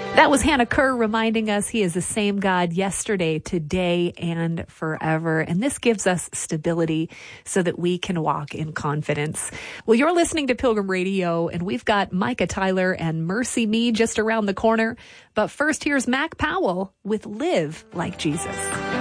That was Hannah Kerr reminding us he is the same God yesterday, today, and forever. And this gives us stability so that we can walk in confidence. Well, you're listening to Pilgrim Radio, and we've got Micah Tyler and Mercy Me just around the corner. But first, here's Mac Powell with Live Like Jesus.